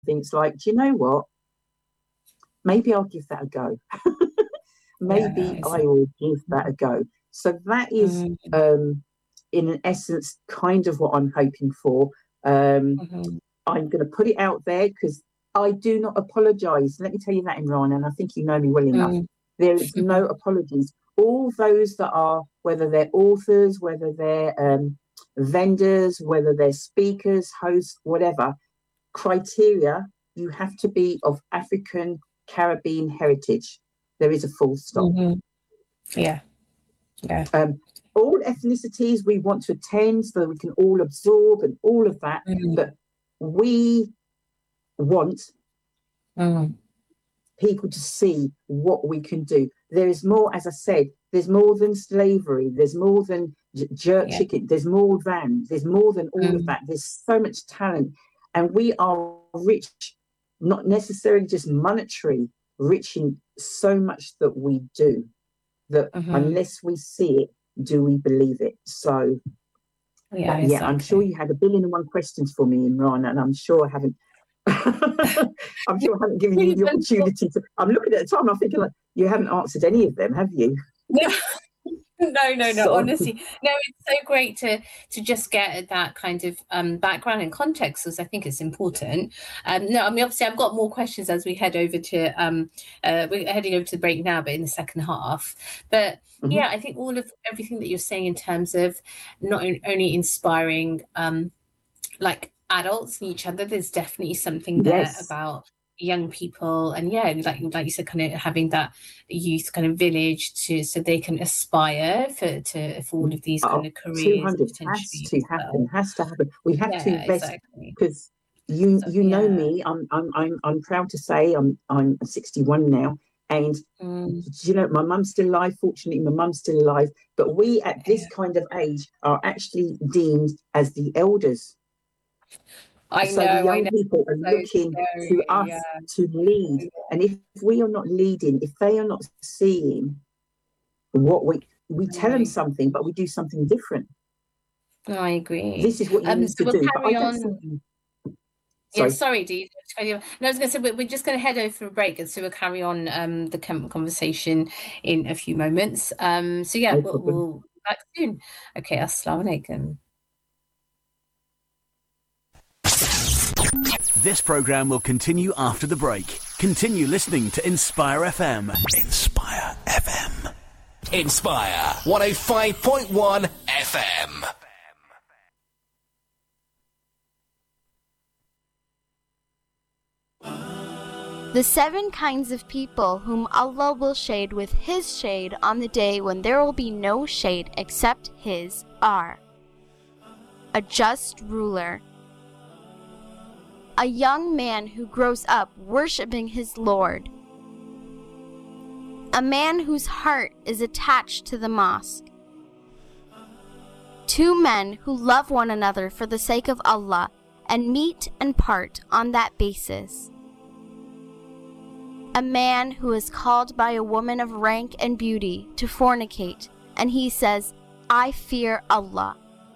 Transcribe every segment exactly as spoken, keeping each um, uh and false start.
thinks like, do you know what? Maybe I'll give that a go. Yeah, Maybe I exactly. will give that a go. So that is, Mm, um, in essence, kind of what I'm hoping for. Um, mhm, I'm going to put it out there because I do not apologise. Let me tell you that, Imran, and I think you know me well enough. mm, There is no mhm, apologies. All those that are, whether they're authors, whether they're um, vendors, whether they're speakers, hosts, whatever, criteria, you have to be of African Caribbean heritage. There is a full stop. mhm. Yeah, yeah. Um, all ethnicities we want to attend so that we can all absorb and all of that, Mm, but we want mm, people to see what we can do. There is more, as I said, there's more than slavery, there's more than j- jerk yeah. chicken, there's more than, there's more than all of Mm, that. There's so much talent, and we are rich, not necessarily just monetary, rich in so much that we do, that mhm. unless we see it, do we believe it? So, Yeah, yeah, I'm sure exactly. you had a billion and one questions for me, Imran, and I'm sure I haven't I'm sure I haven't given you Really the wonderful. opportunity to. I'm looking at the time, I'm thinking, like, you haven't answered any of them, have you? No, no, no. Sorry. Honestly, no. It's so great to to just get that kind of um, background and context, because I think it's important. Um, no, I mean obviously I've got more questions as we head over to um, uh, we're heading over to the break now, but in the second half. But Mhm. yeah, I think all of everything that you're saying in terms of not on- only inspiring um, like adults and each other, there's definitely something there Yes, about young people, and yeah, like like you said, kind of having that youth kind of village to so they can aspire for to for all of these kind oh, of careers and two hundred has potentially to as happen, well. has to happen. We have to Yeah, invest exactly. because you So you know yeah. me. I'm I'm I'm I'm proud to say I'm I'm sixty-one now, and Mm, you know my mum's still alive. Fortunately, my mum's still alive. But we at this yeah. kind of age are actually deemed as the elders. I So the know, I young know. people are So looking to scary. Yeah. us to lead. And if we are not leading, if they are not seeing what we we tell them I, something, but we do something different. I agree. This is what you Um, need so to we'll do. But I carry don't on. see you. Yeah, Sorry. sorry, Dee. No, I was going to say we're, we're just going to head over for a break, and so we'll carry on um, the com- conversation in a few moments. Um, so yeah, No we'll, problem. we'll be back soon. Okay, assalamu alaikum. This program will continue after the break. Continue listening to Inspire F M. Inspire F M. Inspire one oh five point one F M. The seven kinds of people whom Allah will shade with His shade on the day when there will be no shade except His are: a just ruler, a young man who grows up worshiping his Lord, a man whose heart is attached to the mosque, two men who love one another for the sake of Allah and meet and part on that basis, a man who is called by a woman of rank and beauty to fornicate, and he says, "I fear Allah."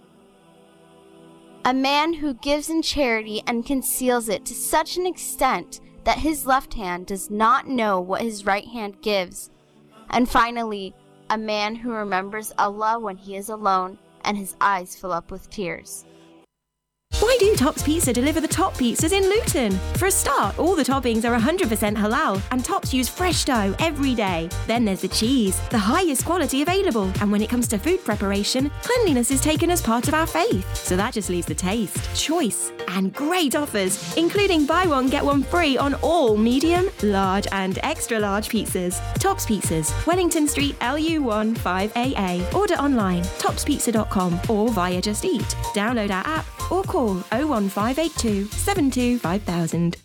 A man who gives in charity and conceals it to such an extent that his left hand does not know what his right hand gives. And finally, a man who remembers Allah when he is alone and his eyes fill up with tears. Why do Tops Pizza deliver the top pizzas in Luton? For a start, all the toppings are one hundred percent halal and Tops use fresh dough every day. Then there's the cheese, the highest quality available. And when it comes to food preparation, cleanliness is taken as part of our faith. So that just leaves the taste, choice, and great offers, including buy one, get one free on all medium, large, and extra large pizzas. Tops Pizzas, Wellington Street, L U one five A A. Order online, tops pizza dot com or via Just Eat. Download our app or call oh one five eight two, seven two five thousand.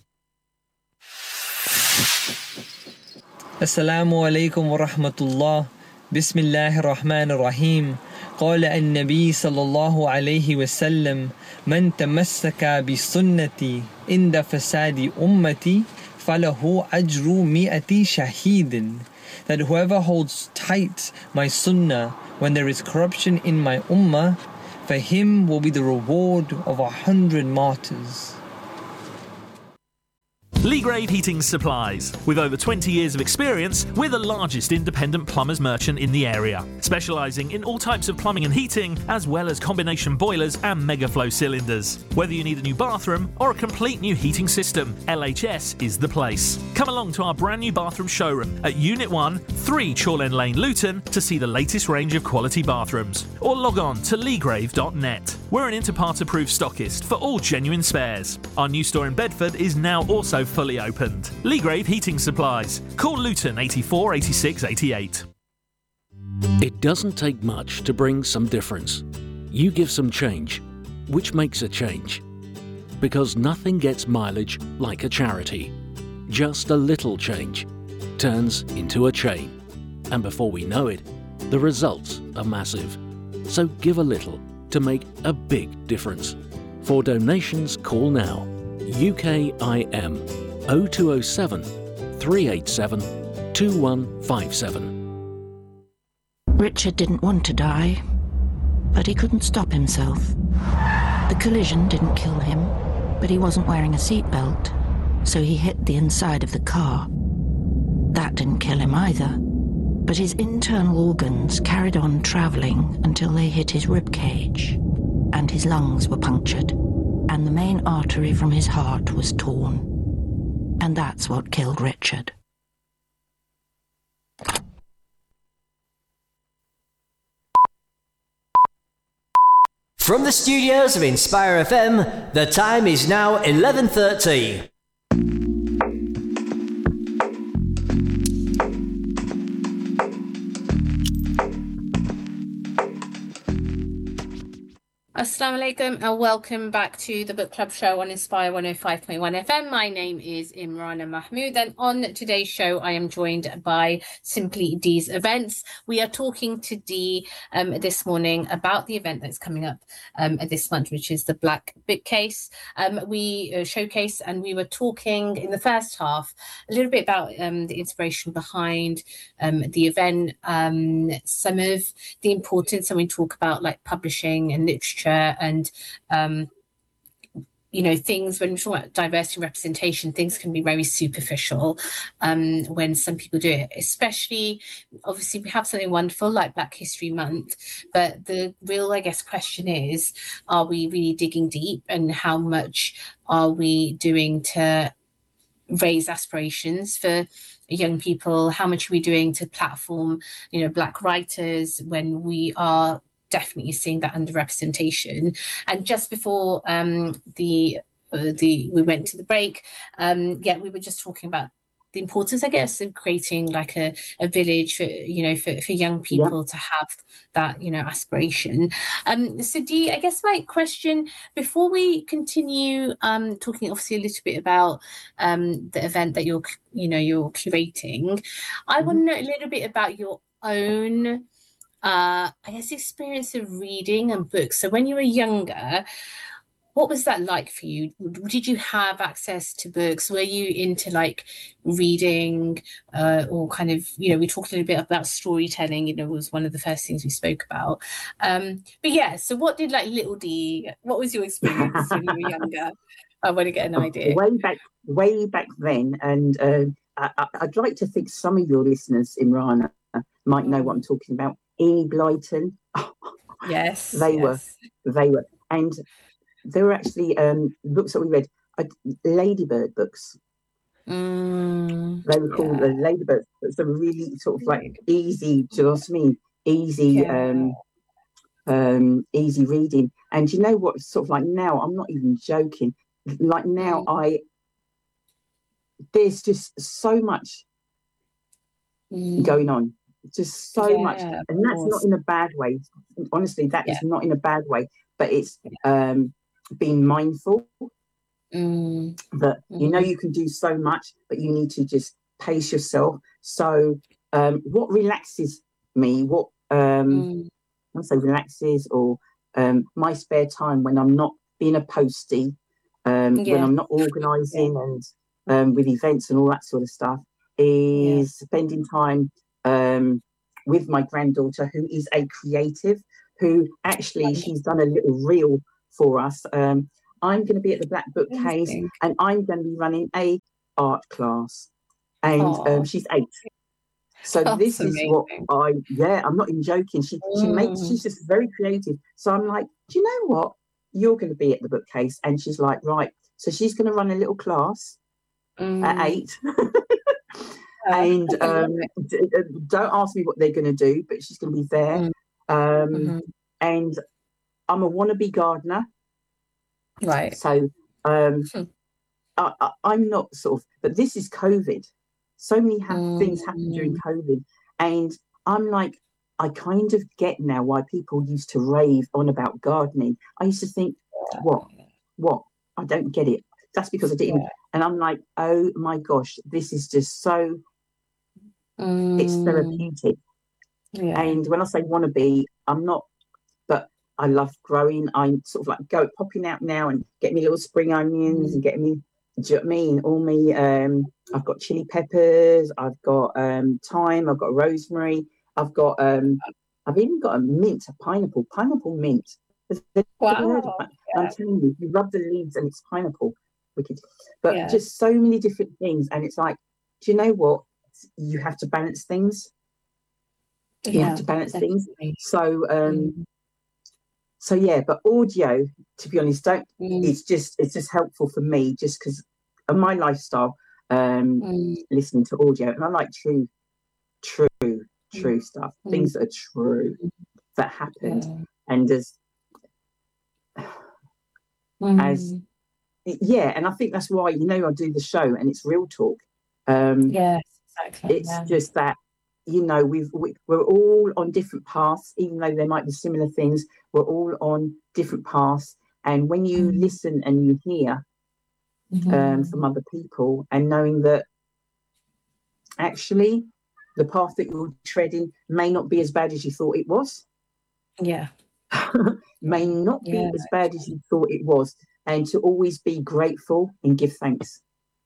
Assalamu alaikum wa rahmatullah. Bismillahir Rahmanir Rahim. قال النبي صلى الله عليه وسلم من تمسك بسنتي عند فساد أمتي فله أجر مئة شهيد. That whoever holds tight my sunnah when there is corruption in my ummah, for him will be the reward of a hundred martyrs. Leagrave Heating Supplies. With over twenty years of experience, we're the largest independent plumbers merchant in the area, specialising in all types of plumbing and heating, as well as combination boilers and megaflow cylinders. Whether you need a new bathroom or a complete new heating system, L H S is the place. Come along to our brand new bathroom showroom at Unit one, three Chorlend Lane, Luton, to see the latest range of quality bathrooms. Or log on to leagrave dot net. We're an Interpart approved stockist for all genuine spares. Our new store in Bedford is now also fully opened. Leagrave Heating Supplies. Call Luton eighty-four eighty-six eighty-eight. It doesn't take much to bring some difference. You give some change, which makes a change. Because nothing gets mileage like a charity. Just a little change turns into a chain. And before we know it, the results are massive. So give a little to make a big difference. For donations, call now. U K I M oh two oh seven, three eight seven, two one five seven. Richard didn't want to die, but he couldn't stop himself. The collision didn't kill him, but he wasn't wearing a seatbelt, so he hit the inside of the car. That didn't kill him either, but his internal organs carried on travelling until they hit his rib cage, and his lungs were punctured, and the main artery from his heart was torn. And that's what killed Richard. From the studios of Inspire F M, the time is now eleven thirty. Assalamu alaikum and welcome back to the Book Club show on Inspire one oh five point one F M. My name is Imrana Mahmood, and on today's show I am joined by Simply Dee's Events. We are talking to Dee um, this morning about the event that's coming up um, this month, which is the Black Bookcase. Um, we uh, showcase, and we were talking in the first half a little bit about um, the inspiration behind um, the event, um, some of the importance, and we talk about like publishing and literature and um you know, things when we talk about diversity and representation, things can be very superficial um when some people do it, especially obviously we have something wonderful like Black History Month, but the real I guess question is, are we really digging deep, and how much are we doing to raise aspirations for young people? How much are we doing to platform, you know, Black writers when we are definitely seeing that underrepresentation? And just before um, the uh, the we went to the break, um, yeah, we were just talking about the importance, I guess, of creating like a, a village for, you know, for, for young people yeah. to have that, you know, aspiration. Um, so Dee, I guess my question, before we continue um, talking obviously a little bit about um, the event that you're, you know, you're curating, I mm-hmm. want to know a little bit about your own Uh, I guess experience of reading and books. So when you were younger, what was that like for you? Did you have access to books? Were you into like reading uh, or kind of, you know, we talked a little bit about storytelling, you know, was one of the first things we spoke about. Um, but yeah, so what did like little Dee, what was your experience when you were younger? I want to get an idea. Way back, way back then. And uh, I, I'd like to think some of your listeners in Rana might know what I'm talking about. Enid Blyton. Yes, they yes. were, they were, and there were actually um, books that we read, uh, Ladybird books. Mm, they were called yeah. uh, Ladybird. So really sort of like easy, do you know what I mean? Easy, yeah. um, um, easy reading. And you know what? Sort of like now, I'm not even joking. Like now, mm. I there's just so much mm. going on. Just so yeah, much, and that's not in a bad way. Honestly, that yeah. is not in a bad way, but it's um, being mindful mm. that mm. you know you can do so much, but you need to just pace yourself. So, um, what relaxes me, what um, mm. I say relaxes, or um, my spare time when I'm not being a postie, um, yeah. when I'm not organising yeah. and um, with events and all that sort of stuff, is yeah. spending time. Um, with my granddaughter, who is a creative, who actually she's done a little reel for us. Um, I'm going to be at the Black Bookcase, and I'm going to be running a art class, and um, she's eight. So That's this is what amazing. I, yeah, I'm not even joking. She she makes, Mm. she's just very creative. So I'm like, do you know what? You're going to be at the bookcase. And she's like, right. So she's going to run a little class Mm. at eight. Yeah, and I love um, it. d- uh, don't ask me what they're going to do, but she's going to be there. Mm. Um, Mhm. And I'm a wannabe gardener. Right. So um, Hmm. I, I, I'm not sort of, but this is COVID. So many ha- things happened during Mm. COVID. And I'm like, I kind of get now why people used to rave on about gardening. I used to think, what? What? I don't get it. That's because I didn't. Yeah. And I'm like, oh my gosh, this is just so, it's Mm. therapeutic. Yeah. And when I say wannabe, I'm not, but I love growing. I'm sort of like go popping out now and get me little spring onions and get me, do you know what I mean? All me, um, I've got chili peppers, I've got um, thyme, I've got rosemary, I've got, um, I've even got a mint, a pineapple, pineapple mint. Have you ever heard of Wow. that? And I'm telling you, you rub the leaves and it's pineapple. Wicked. But Yeah. just so many different things. And it's like, do you know what? You have to balance things. You Yeah, have to balance things. definitely. So, um, Mm. so yeah, but audio, to be honest, don't, Mm. it's just, it's just helpful for me just because of my lifestyle, um, Mm. listening to audio. And I like true, true, true stuff, Mm. things that are true, that happened. Yeah. And as, as, Mm. yeah, and I think that's why, you know, I do the show and it's real talk. Um, Yes, exactly. it's Yeah. just that, you know, we've, we, we're all on different paths, even though there might be similar things, we're all on different paths. And when you Mm. listen and you hear um, Mhm. from other people and knowing that actually the path that you're treading may not be as bad as you thought it was, Yeah. may not be Yeah. as bad as you thought it was, and to always be grateful and give thanks.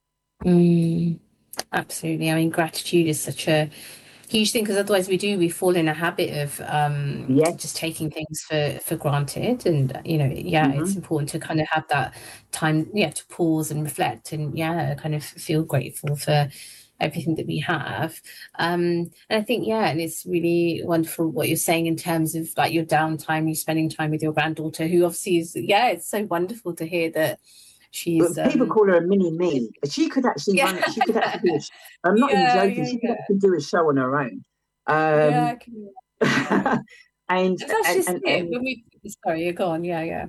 Mm. Absolutely. I mean, gratitude is such a huge thing because otherwise we do we fall in a habit of um Yes. just taking things for for granted, and you know, yeah, Mhm. it's important to kind of have that time, yeah, to pause and reflect and yeah, kind of feel grateful for everything that we have. Um and I think, yeah, and it's really wonderful what you're saying in terms of like your downtime, you spending time with your granddaughter, who obviously is, yeah, it's so wonderful to hear that she's But people um call her a mini me. She could actually yeah. run. She could actually do. A sh- I'm not even Yeah, joking. yeah, She could yeah. actually do a show on her own. Yeah, I Um, can, yeah. and, That's and just and it. and When we sorry, you're gone. Yeah, yeah.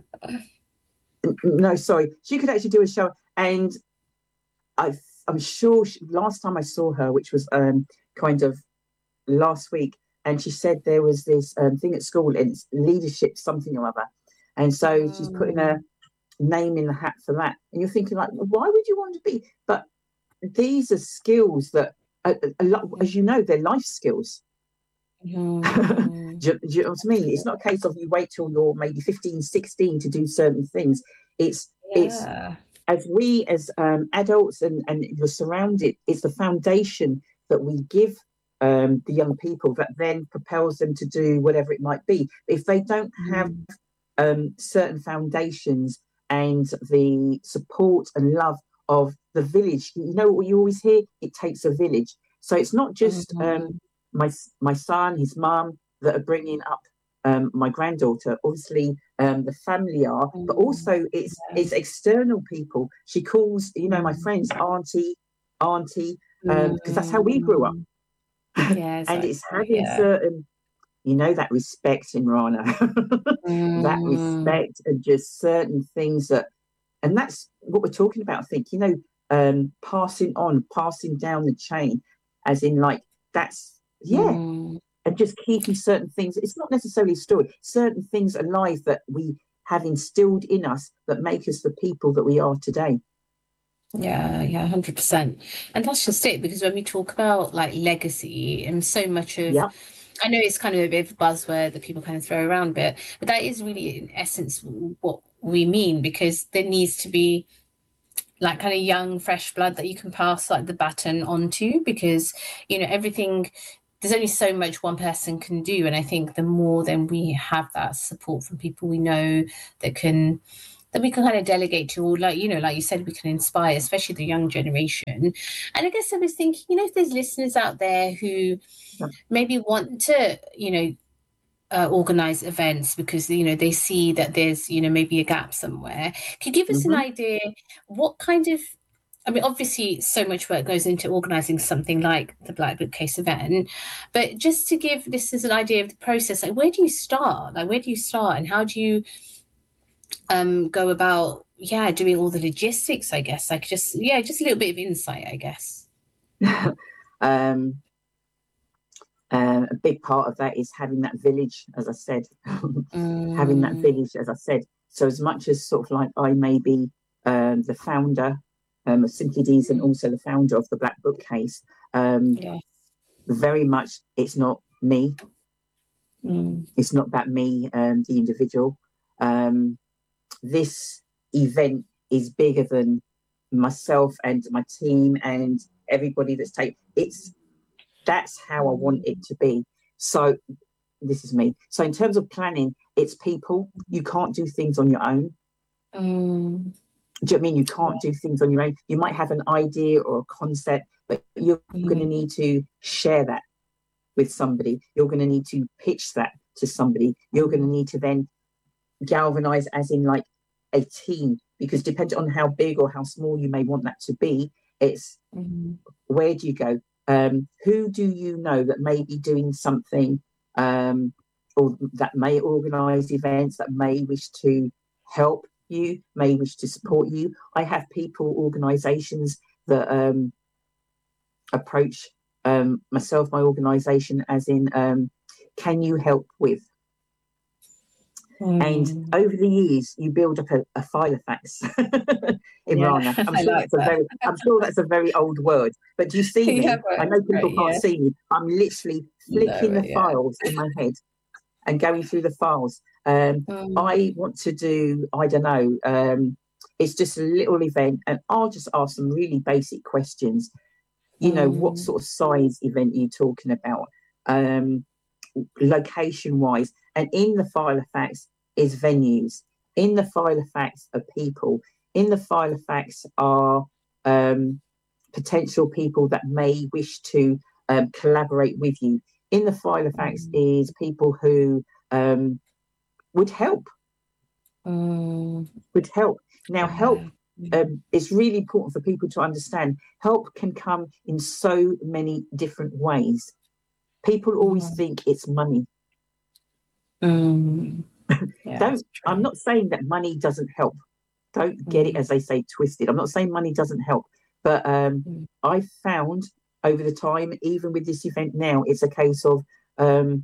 no, sorry. She could actually do a show, and I, I'm sure she, last time I saw her, which was um kind of last week, and she said there was this um, thing at school and it's leadership something or other, and so she's putting her name in the hat for that. And you're thinking like, why would you want to be? But these are skills that, a, a lot, as you know, they're life skills. Mm. do, you, do you know what I mean? It's not a case of you wait till you're maybe fifteen, sixteen to do certain things. It's it's Yeah. as we as um, adults and, and you're surrounded, it's the foundation that we give um, the young people that then propels them to do whatever it might be. If they don't have Mm. um, certain foundations and the support and love of the village, you know what you always hear? It takes a village. So it's not just um, Mhm. my my son, his mum that are bringing up um, my granddaughter. Obviously, um, the family are, but also it's Yeah. it's external people. She calls, you know, my Mm. friends auntie, auntie, because that's how we grew up. Mm. Yeah, And it's exactly. having Yeah. certain, you know, that respect in Rana, that Mm. respect and just certain things that, and that's what we're talking about. I think, you know, um, passing on, passing down the chain, as in like that's yeah. Mm. And just keeping certain things, it's not necessarily a story, certain things alive that we have instilled in us that make us the people that we are today. Yeah, yeah, one hundred percent. And that's just it, because when we talk about like legacy and so much of, Yeah. I know it's kind of a bit of a buzzword that people kind of throw around, but but that is really in essence what we mean, because there needs to be like kind of young, fresh blood that you can pass like the baton onto, because, you know, everything, there's only so much one person can do. And I think the more then we have that support from people we know that can that we can kind of delegate to, or like, you know, like you said, we can inspire, especially the young generation. And I guess I was thinking, you know, if there's listeners out there who maybe want to, you know, uh, organize events because, you know, they see that there's, you know, maybe a gap somewhere. Can you give us mm-hmm. an idea what kind of, I mean, obviously so much work goes into organizing something like the Black Bookcase event, but just to give listeners an idea of the process, like where do you start? Like where do you start and how do you um, go about, yeah, doing all the logistics, I guess? Like just, yeah, just a little bit of insight, I guess. um, uh, a big part of that is having that village, as I said, mm. having that village, as I said. So as much as sort of like I may be um, the founder Um, of Simply Dees and also the founder of the Black Bookcase. Um, yes. Very much, it's not me. Mm. It's not about me, um, the individual. Um, this event is bigger than myself and my team and everybody that's taken. It's that's how I want it to be. So this is me. So in terms of planning, it's people. You can't do things on your own. Mm. Do you know what I mean? You can't do things on your own. You might have an idea or a concept, but you're mm. going to need to share that with somebody. You're going to need to pitch that to somebody. You're going to need to then galvanize as in like a team, because depending on how big or how small you may want that to be, it's mm. where do you go? Um, who do you know that may be doing something um, or that may organize events, that may wish to help you, may wish to support you. I have people, organisations that um, approach um, myself, my organisation, as in, um, can you help with? Mm. And over the years, you build up a, a file of facts. Imrana, yeah, I'm sure like that's that. a very, I'm sure that's a very old word. But do you see me? Yeah, right, I know people right, can't yeah. see me. I'm literally flicking no, the yeah. files in my head and going through the files. Um, mm. I want to do, I don't know, um, it's just a little event and I'll just ask some really basic questions. You know, mm. what sort of size event are you talking about? Um, location-wise. And in the file of facts is venues. In the file of facts are people. In the file of facts are um, potential people that may wish to um, collaborate with you. In the file of facts mm. is people who um, would help, mm. would help. Now, help um, is really important for people to understand. Help can come in so many different ways. People always mm. think it's money. Mm. Yeah, Don't. I'm not saying that money doesn't help. Don't get mm. it, as they say, twisted. I'm not saying money doesn't help, but um, mm. I've found over the time, even with this event now, it's a case of um,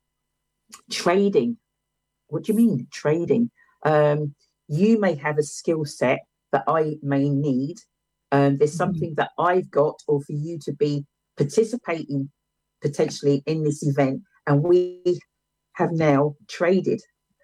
trading. What do you mean trading? Um, you may have a skill set that I may need. Um, there's something mm. that I've got, or for you to be participating potentially in this event, and we have now traded.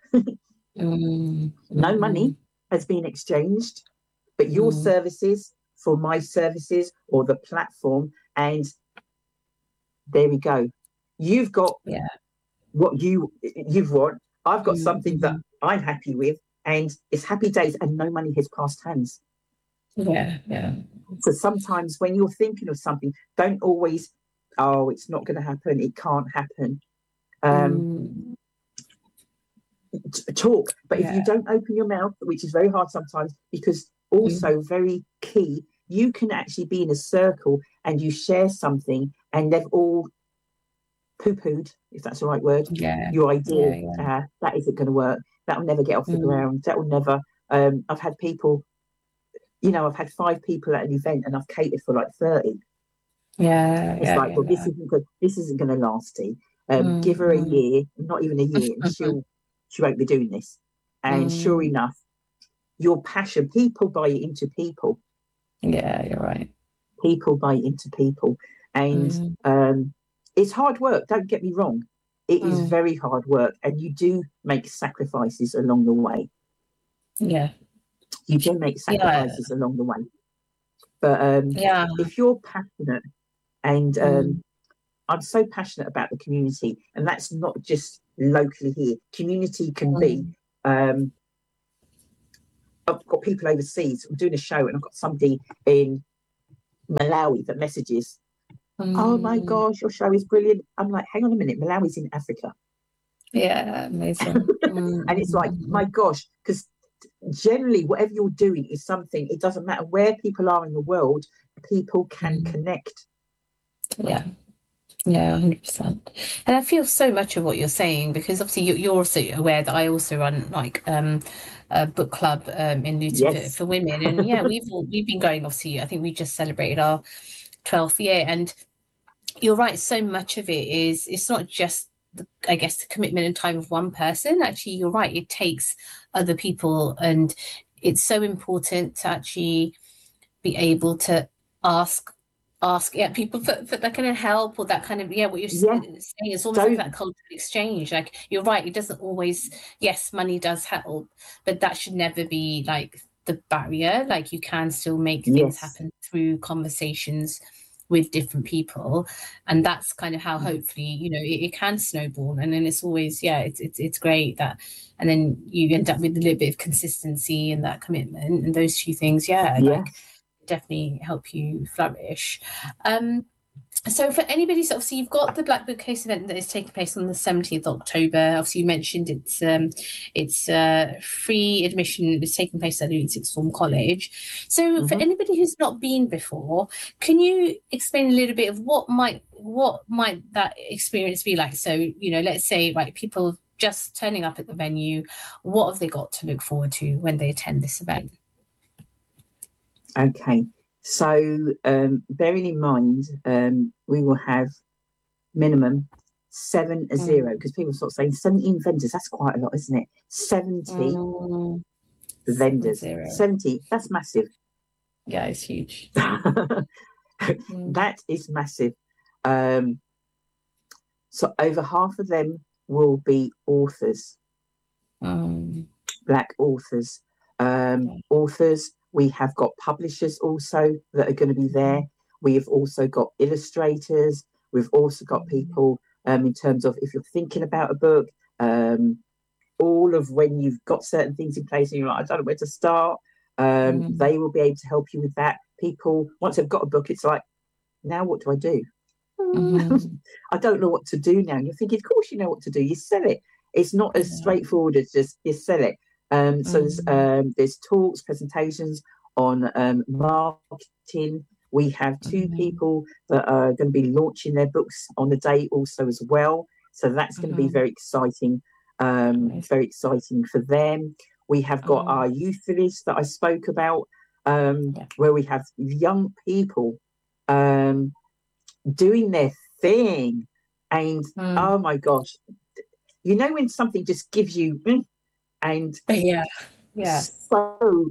mm. No money has been exchanged, but your mm. services for my services or the platform, and there we go. You've got yeah. what you you've want. I've got mm. something that I'm happy with, and it's happy days, and no money has passed hands. Yeah, yeah. So sometimes when you're thinking of something, don't always, oh, it's not going to happen. It can't happen. Um, mm. t- talk, but yeah. if you don't open your mouth, which is very hard sometimes, because also mm. very key, you can actually be in a circle and you share something, and they've all poo-pooed, if that's the right word, yeah. your idea, yeah, yeah. Uh, that isn't going to work. That will never get off the mm. ground. That will never. Um, I've had people, you know, I've had five people at an event and I've catered for like thirty. Yeah, it's yeah, like, yeah, well, yeah. this isn't good. This isn't going to last. Um, mm. Give her a year, not even a year, and she'll she won't be doing this. And mm. sure enough, your passion, people buy into people. Yeah, you're right. People buy into people, and mm. um, it's hard work. Don't get me wrong. It mm. is very hard work, and you do make sacrifices along the way. Yeah. You do make sacrifices yeah. along the way. But um, yeah. if you're passionate, and um, mm. I'm so passionate about the community, and that's not just locally here. Community can mm. be um, I've got people overseas. I'm doing a show and I've got somebody in Malawi that messages, mm. oh my gosh, your show is brilliant. I'm like, hang on a minute, Malawi's in Africa. Yeah, amazing. And it's like, my gosh, because generally whatever you're doing is something, it doesn't matter where people are in the world, people can mm. connect. Yeah. Yeah, one hundred percent. And I feel so much of what you're saying, because obviously you're also aware that I also run like um, a book club um, in Luton yes. for, for women. And yeah, we've all, we've been going, obviously, I think we just celebrated our twelfth year. And you're right, so much of it is, it's not just, the, I guess, the commitment and time of one person. Actually, you're right, it takes other people. And it's so important to actually be able to ask ask yeah people for, for that kind of help, or that kind of yeah what you're yeah. saying. It's almost like that cultural exchange. Like, you're right, it doesn't always, yes, money does help, but that should never be like the barrier. Like, you can still make yes. things happen through conversations with different people, and that's kind of how hopefully, you know, it, it can snowball. And then it's always yeah it's, it's it's great that, and then you end up with a little bit of consistency and that commitment, and those two things yeah, yeah. like definitely help you flourish. Um, so for anybody, so obviously you've got the Black Bookcase event that is taking place on the seventeenth of October. Obviously you mentioned it's um, it's uh, free admission. It's taking place at Luton Sixth Form College. So mm-hmm. for anybody who's not been before, can you explain a little bit of what might what might that experience be like? So, you know, let's say like people just turning up at the venue, what have they got to look forward to when they attend this event? Okay, so um, bearing in mind, um, we will have minimum seven a zero, because mm. people sort of saying seventeen vendors, that's quite a lot, isn't it? seventy mm. vendors, Zero. seventy, that's massive. Yeah, it's huge. mm. That is massive. Um, so over half of them will be authors, um. Black authors, um, okay. authors. We have got publishers also that are going to be there. We have also got illustrators. We've also got people um, in terms of if you're thinking about a book, um, all of when you've got certain things in place and you're like, I don't know where to start, um, mm. they will be able to help you with that. People, once they've got a book, it's like, now what do I do? Mm-hmm. I don't know what to do now. And you're thinking, of course you know what to do. You sell it. It's not as straightforward as just you sell it. Um, so mm. there's, um, there's talks, presentations on um, marketing. We have two mm. people that are going to be launching their books on the day also as well. So that's going mm-hmm. to be very exciting, um, nice. very exciting for them. We have got mm. our youth village that I spoke about, um, yeah. where we have young people um, doing their thing. And mm. oh my gosh, you know when something just gives you... Mm, and yeah, yeah, so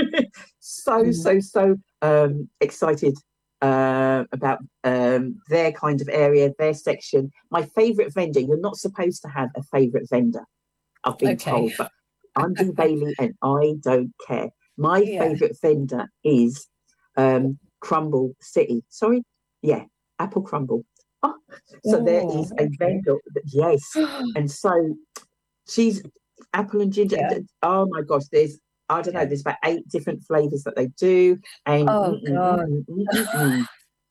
so mm. so so um, excited uh, about um, their kind of area, their section. My favourite vendor. You're not supposed to have a favourite vendor, I've been okay. told, but I'm Dean Bailey, and I don't care. My yeah. favourite vendor is um, Crumble City. Sorry, yeah, Apple Crumble. Oh, so Ooh, there is a okay. vendor. That, yes, and so she's. Apple and ginger. Yeah. Oh my gosh, there's I don't know, there's about eight different flavours that they do. And oh mm, god. Mm, mm, mm,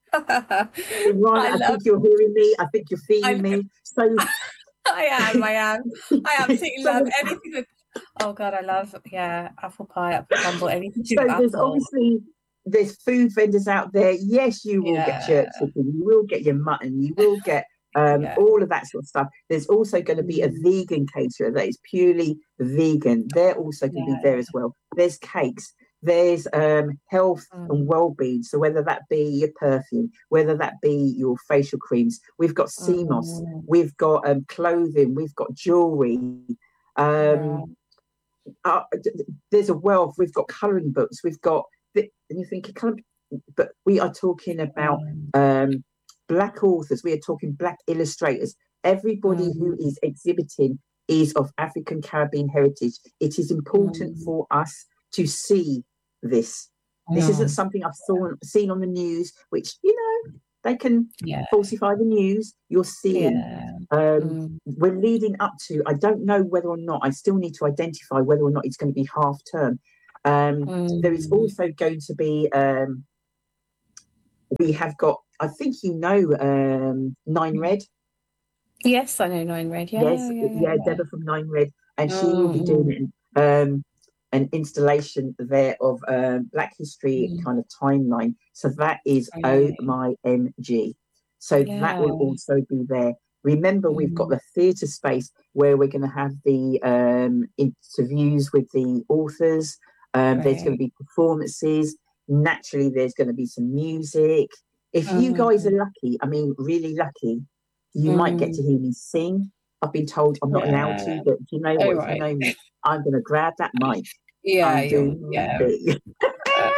mm. Right, I, I love... think you're hearing me, I think you're feeling I'm... me. So I am, I am. I absolutely so, love anything with oh god, I love yeah, apple pie, apple crumble, anything. So there's apple. obviously there's food vendors out there. Yes, you will yeah. get jerk chicken, you will get your mutton, you will get Um, yeah. all of that sort of stuff. There's also going to be a vegan caterer that is purely vegan. They're also going to yeah. be there as well. There's cakes. There's um, health mm. and well-being. So whether that be your perfume, whether that be your facial creams, we've got C M O S, mm. we've got um, clothing, we've got jewellery. Um, yeah. uh, there's a wealth. We've got colouring books. We've got, and you think, but we are talking about mm. um, Black authors, we are talking Black illustrators. Everybody mm. who is exhibiting is of African Caribbean heritage. It is important mm. for us to see this. Mm. This isn't something I've saw, seen on the news, which, you know, they can yeah. falsify the news. You're seeing. Yeah. Um, mm. We're leading up to, I don't know whether or not, I still need to identify whether or not it's going to be half term. Um, Mm. There is also going to be, um, we have got, I think you know, um, Nine Red. Yes, I know Nine Red. Yeah, Yes, yeah, yeah, yeah, yeah. Deborah from Nine Red, and she will be Mm, doing it, um, an installation there of um, Black History mm. kind of timeline. So that is Right. O my M G. So that will Yeah. also be there. Remember, we've got Mm. the theatre space where we're going to have the um, interviews with the authors. Um, There's going Right. to be performances. Naturally, there's going to be some music. If you guys are Mm. lucky, I mean, really lucky, you might get Mm. to hear me sing. I've been told I'm not allowed to, Yeah. but do you know Oh, what? If you right. know me, I'm going to grab that mic Yeah, and do you're, my yeah. thing. Uh,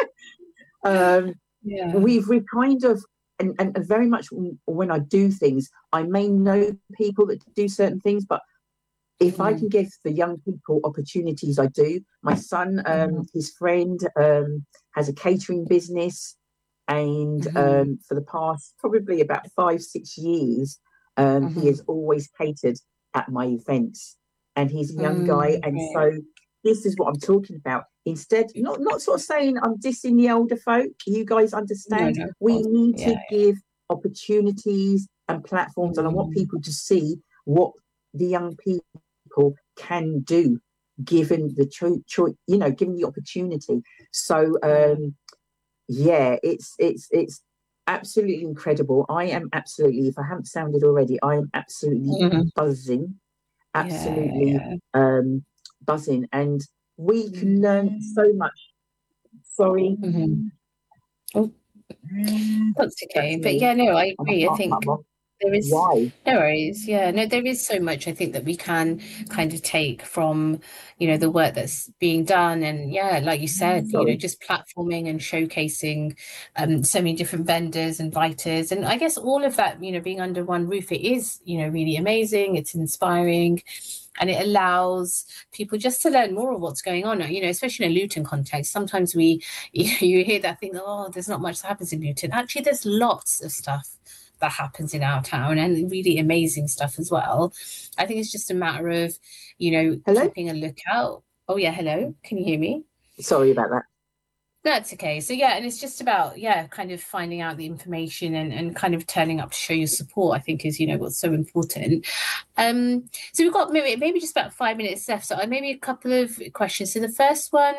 um, yeah. we've we kind of and, and very much when I do things, I may know people that do certain things, but if I Mm. can give the young people opportunities, I do. My son, um, Mhm. his friend, um, has a catering business, and Mhm. um, for the past probably about five, six years, um, he has Mhm. always catered at my events. And he's a young guy, Mm, and right. so this is what I'm talking about. Instead, not not sort of saying I'm dissing the older folk. You guys No, understand? no, of We course. need Yeah, to give opportunities and platforms, and I want Mm. people to see what the young people can do, given the choice, cho- you know, given the opportunity. So, yeah. um, yeah, it's it's it's absolutely incredible. I am absolutely, if I haven't sounded already, I am absolutely Mhm. buzzing, Yeah, yeah, absolutely yeah. um, buzzing, and we can learn so much. Sorry, Mhm. Oh, that's okay. that's But me. yeah, no, I I'm a agree. I part think mama. there is Why? no worries. Yeah, no, there is so much I think that we can kind of take from, you know, the work that's being done. And yeah, like you said, you know, Sorry. just platforming and showcasing um, so many different vendors and writers. And I guess all of that, you know, being under one roof, it is, you know, really amazing. It's inspiring. And it allows people just to learn more of what's going on, you know, especially in a Luton context. Sometimes we, you hear that thing, oh, there's not much that happens in Luton. Actually, there's lots of stuff that happens in our town, and really amazing stuff as well. I think it's just a matter of, you know, Hello? keeping a lookout. Oh, yeah, hello. Can you hear me? Sorry about that. That's okay. So yeah, and it's just about, yeah, kind of finding out the information and, and kind of turning up to show your support, I think is, you know, what's so important. Um, so we've got maybe maybe just about five minutes left. So maybe a couple of questions. So the first one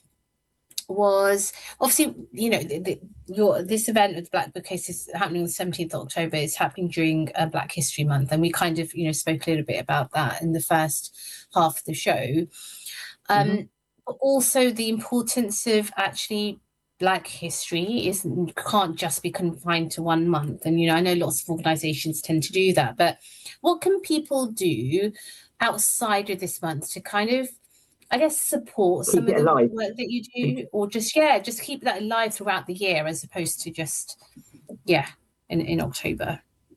was obviously, you know, the, the, your this event with Black Bookcase is happening on the seventeenth of October. It's happening during uh, Black History Month, and we kind of, you know, spoke a little bit about that in the first half of the show. Um, Mhm. but also the importance of actually Black history is can't just be confined to one month. And you know, I know lots of organisations tend to do that, but what can people do outside of this month to kind of, I guess, support Keep some it of the alive. work that you do, or just yeah, just keep that alive throughout the year as opposed to just yeah in, in October?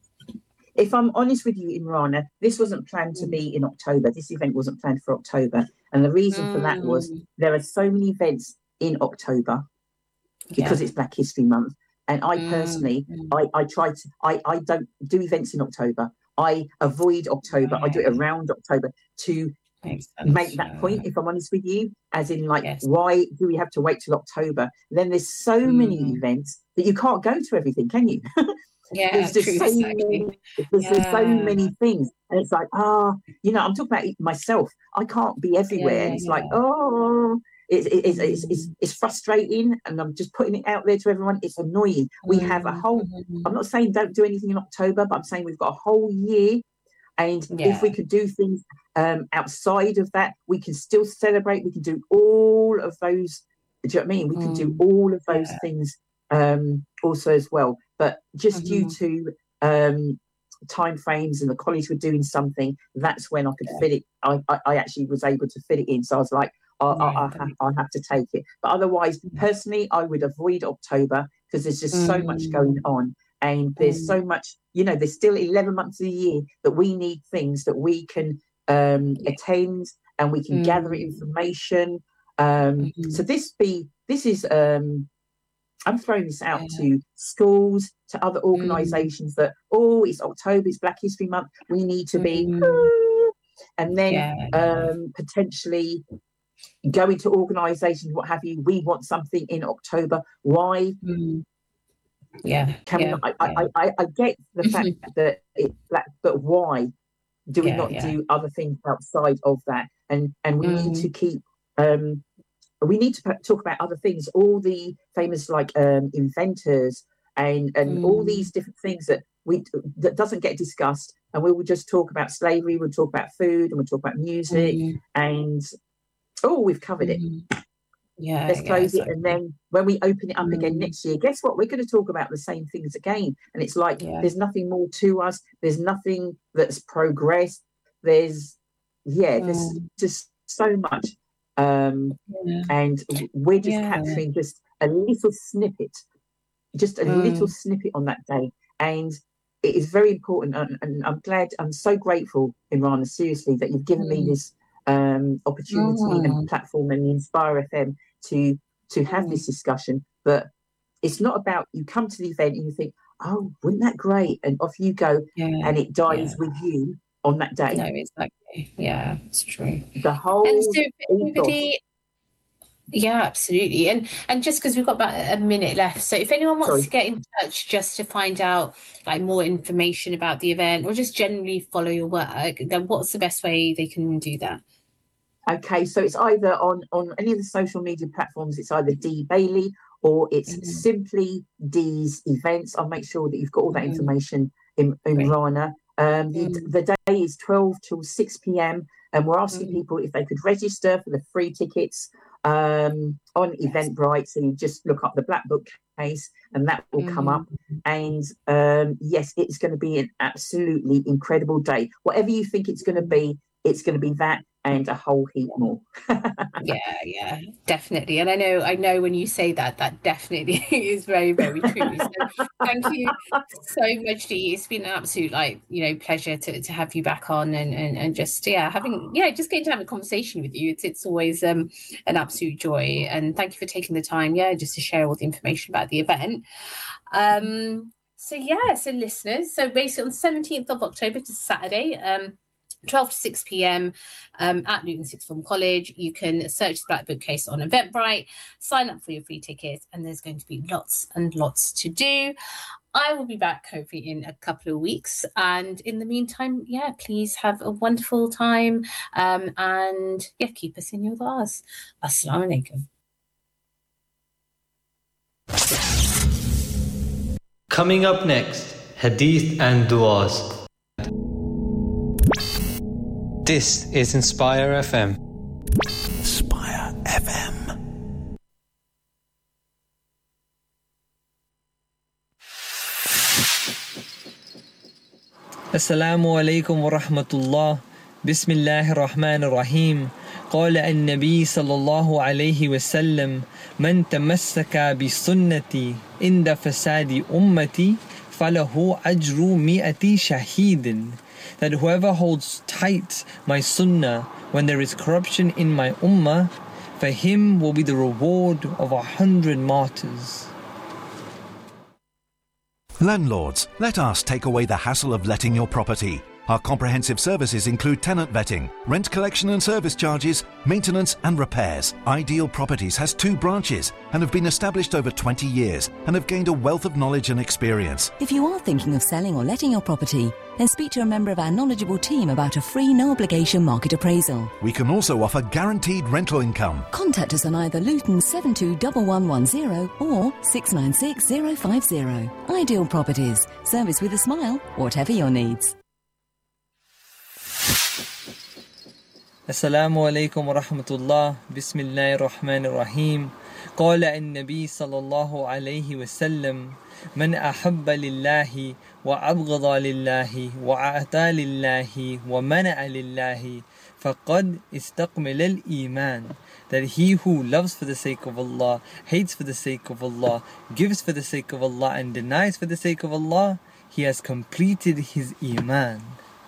If I'm honest with you, Imrana, this wasn't planned to be in October. This event wasn't planned for October. And the reason for that was Mm, there are so many events in October because yeah. it's Black History Month. And I Mm, personally, mm. I, I try to, I, I don't do events in October. I avoid October. I do it Right. around October to Makes sense. make that Yeah. point, if I'm honest with you, as in like, Yes. why do we have to wait till October? Then there's so many Mm. events that you can't go to everything, can you? Yeah, there's just true, so exactly. many, there's, there's so Yeah. many things, and it's like, ah, you know, I'm talking about it myself. I can't be everywhere, Yeah, and it's yeah. like, oh, it's it's, it's it's Mm. it's frustrating, and I'm just putting it out there to everyone. It's annoying. We have a Mm, whole. mhm. I'm not saying don't do anything in October, but I'm saying we've got a whole year. And Yeah. if we could do things um, outside of that, we can still celebrate. We can do all of those. Do you know what I mean? We can do Mm. all of those Yeah. things um, also as well. But just due Mhm. to um, time frames and the college were doing something, that's when I could Yeah. fit it. I, I, I actually was able to fit it in. So I was like, I, I, I, Right. That have, makes I have to take it. But otherwise, sense. personally, I would avoid October because there's just so much Mm. going on. And there's Mm. so much, you know, there's still eleven months of the year that we need things that we can um, Yeah. attend, and we can gather Mm. information. Um, Mhm. So this be this is um, I'm throwing this out Yeah. to schools, to other Mm. organisations that, oh, it's October, it's Black History Month, we need to be, Mm. and then Yeah. um, potentially going to organisations, what have you. We want something in October. Why? Mm. Yeah. Can yeah, we, I, yeah. I, I, I get the fact that it, that, but why do we Yeah, not yeah. do other things outside of that? And and we Mm. need to keep. Um, we need to p- talk about other things. All the famous like um, inventors and and Mm. all these different things that we that doesn't get discussed. And we will just talk about slavery. We'll talk about food, and we'll talk about music. Mm. And oh, we've covered it. Mm. Yeah. Let's yeah, close it, exactly. and then when we open it up again Mm. next year, guess what? We're going to talk about the same things again. And it's like Yeah. there's nothing more to us. There's nothing that's progressed. There's yeah, there's Mm. just so much, um, Yeah. and we're just Yeah. capturing just a little snippet, just a Mm. little snippet on that day, and it is very important. And, and I'm glad, I'm so grateful, Imrana, seriously, that you've given me Mm. this um, opportunity Mm. and platform and the Inspire F M to to have Mm. this discussion. But it's not about you come to the event and you think, oh, wasn't that great? And off you go, Yeah. and it dies Yeah. with you on that day. No, exactly. Yeah, it's true. The whole And so, if ethos. anybody, yeah, absolutely. And and just because we've got about a minute left, so if anyone wants Sorry. to get in touch just to find out like more information about the event or just generally follow your work, then what's the best way they can do that? Okay, so it's either on on any of the social media platforms. It's either Dee Bailey or it's Mhm. simply Dee's events. I'll make sure that you've got all that Mhm. information in, in Great. Rana. Um, the, Mm. the day is twelve till six p.m. and we're asking Mm. people if they could register for the free tickets um, on Eventbrite. So you just look up the Black Book case and that will come up. And um, yes, it's going to be an absolutely incredible day. Whatever you think it's going to be, it's going to be that and a whole heap more. Yeah, yeah, definitely. And I know, I know when you say that, that definitely is very, very true. So thank you so much, Dee. It's been an absolute, like, you know, pleasure to, to have you back on and, and, and just, yeah, having, yeah, just getting to have a conversation with you. It's, it's always um, an absolute joy. And thank you for taking the time, yeah, just to share all the information about the event. Um, so, yeah, so listeners, so basically on the seventeenth of October to Saturday, um, twelve to six p.m. Um, at Luton Sixth Form College. You can search the Black Book Case on Eventbrite, sign up for your free tickets, and there's going to be lots and lots to do. I will be back hopefully in a couple of weeks. And in the meantime, yeah, please have a wonderful time um, and yeah, keep us in your du'as. Assalamu alaikum. Coming up next, Hadith and Du'as. This is Inspire F M. Inspire F M. Assalamu alaikum wa rahmatullah. Bismillahir Rahmanir Rahim. قال النبي صلى الله عليه وسلم من تمسك بسنتي عند فساد أمتي فله أجر مئة شهيد. That whoever holds tight my sunnah when there is corruption in my ummah, for him will be the reward of a hundred martyrs. Landlords, let us take away the hassle of letting your property. Our comprehensive services include tenant vetting, rent collection and service charges, maintenance and repairs. Ideal Properties has two branches and have been established over twenty years and have gained a wealth of knowledge and experience. If you are thinking of selling or letting your property, then speak to a member of our knowledgeable team about a free no-obligation market appraisal. We can also offer guaranteed rental income. Contact us on either Luton seven two one one one zero or six nine six zero five zero. Ideal Properties. Service with a smile, whatever your needs. السلام عليكم ورحمة الله. بسم الله الرحمن الرحيم. قال النبي صلى الله عليه وسلم من أحب لله وأبغض لله وأعطى لله ومنع لله فقد استكمل الإيمان. That he who loves for the sake of Allah, hates for the sake of Allah, gives for the sake of Allah and denies for the sake of Allah, he has completed his Iman.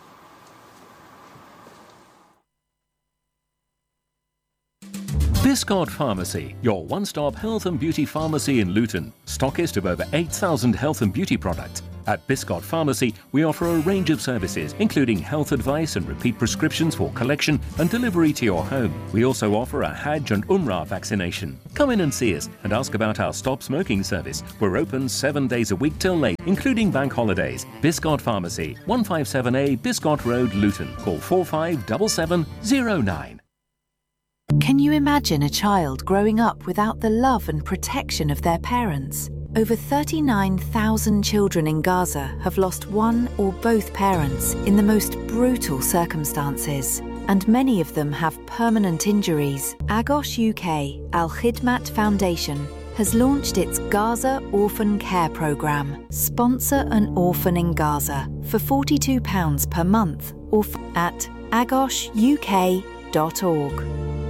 Biscard Pharmacy, your one-stop health and beauty pharmacy in Luton, stockist of over eight thousand health and beauty products, At Biscott Pharmacy, we offer a range of services, including health advice and repeat prescriptions for collection and delivery to your home. We also offer a Hajj and Umrah vaccination. Come in and see us and ask about our Stop Smoking service. We're open seven days a week till late, including bank holidays. Biscott Pharmacy, one fifty-seven A Biscott Road, Luton. Call four five seven seven zero nine. Can you imagine a child growing up without the love and protection of their parents? Over thirty-nine thousand children in Gaza have lost one or both parents in the most brutal circumstances, and many of them have permanent injuries. Agos U K Al Khidmat Foundation has launched its Gaza Orphan Care Programme. Sponsor an orphan in Gaza for forty-two pounds per month or f- at agos u k dot org.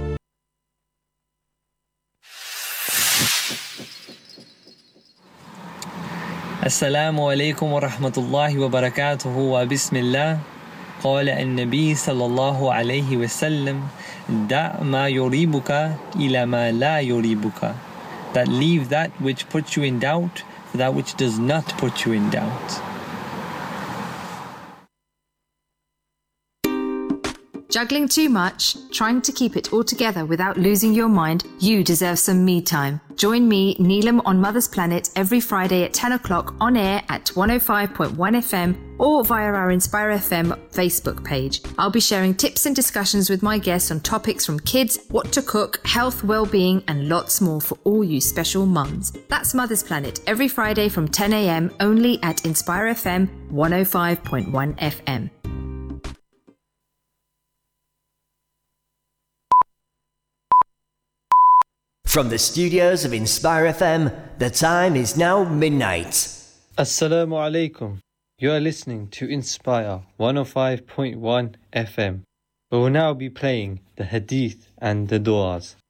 السلام عليكم ورحمة الله وبركاته وبسم الله قال النبي صلى الله عليه وسلم دع ما يريبك إلى ما لا يريبك, that leave that which puts you in doubt for that which does not put you in doubt. Juggling too much? Trying to keep it all together without losing your mind? You deserve some me time. Join me, Neelam, on Mother's Planet every Friday at ten o'clock on air at one oh five point one F M or via our Inspire F M Facebook page. I'll be sharing tips and discussions with my guests on topics from kids, what to cook, health, well-being and lots more for all you special mums. That's Mother's Planet every Friday from ten a m only at Inspire F M one oh five point one F M. From the studios of Inspire F M, the time is now midnight. Assalamu alaikum. You are listening to Inspire one oh five point one F M. We will now be playing the Hadith and the Du'as.